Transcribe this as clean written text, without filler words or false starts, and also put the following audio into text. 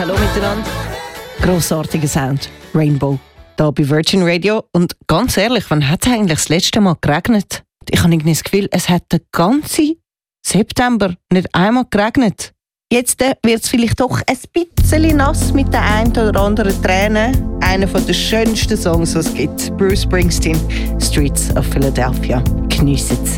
Hallo miteinander. Grossartiger Sound. Rainbow. Hier bei Virgin Radio. Und ganz ehrlich, wann hat es eigentlich das letzte Mal geregnet? Ich habe irgendwie das Gefühl, es hat den ganzen September nicht einmal geregnet. Jetzt wird es vielleicht doch ein bisschen nass mit der einen oder anderen Träne. Einer der schönsten Songs, die es gibt. Bruce Springsteen, Streets of Philadelphia. Geniessen Sie.